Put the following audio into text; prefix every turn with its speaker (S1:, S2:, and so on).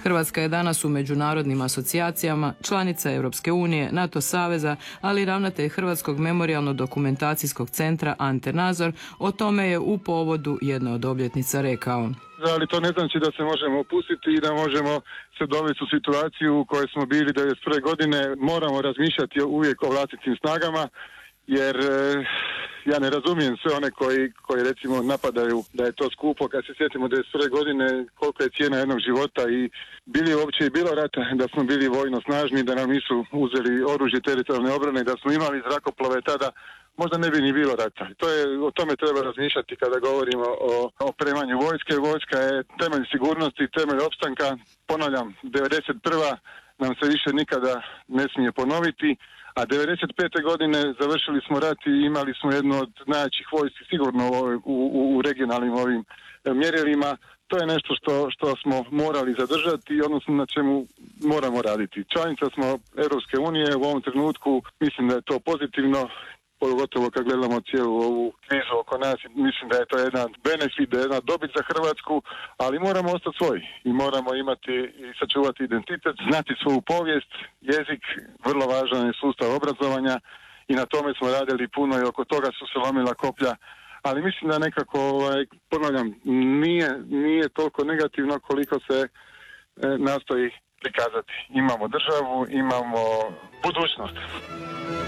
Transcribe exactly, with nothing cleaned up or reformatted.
S1: Hrvatska je danas u međunarodnim asocijacijama, članica Europske unije, NATO saveza, ali ravnatelj Hrvatskog memorijalno-dokumentacijskog centra Ante Nazor o tome je u povodu jedne od obljetnica rekao.
S2: Ali to ne znači da se možemo opustiti i da možemo se dovesti u situaciju u kojoj smo bili devedeset prve godine. Moramo razmišljati uvijek o vlastitim snagama, jer e, ja ne razumijem sve one koji, koji recimo napadaju da je to skupo. Kad se sjetimo devedeset prve godine koliko je cijena jednog života i bili uopće i bilo rata, da smo bili vojno snažni, da nam nisu uzeli oružje teritorijalne obrane, da smo imali zrakoplove tada, možda ne bi ni bilo rata. To je, o tome treba razmišljati kada govorimo o opremanju vojske. Vojska je temelj sigurnosti, temelj opstanka. Ponavljam, devedeset prva nam se više nikada ne smije ponoviti, a devedeset pete godine završili smo rat i imali smo jednu od najjačih vojski sigurno u, u, u regionalnim ovim mjerilima. To je nešto što, što smo morali zadržati, odnosno na čemu moramo raditi. Članica smo Europske unije, u ovom trenutku mislim da je to pozitivno, pogotovo kad gledamo cijelu ovu krizu oko nas, mislim da je to jedan benefit, da je jedna dobit za Hrvatsku, ali moramo ostati svoji i moramo imati i sačuvati identitet, znati svoju povijest, jezik, vrlo važan je sustav obrazovanja i na tome smo radili puno i oko toga su se lomila koplja, ali mislim da nekako, ovaj, ponavljam, nije, nije toliko negativno koliko se e, nastoji prikazati. Imamo državu, imamo budućnost.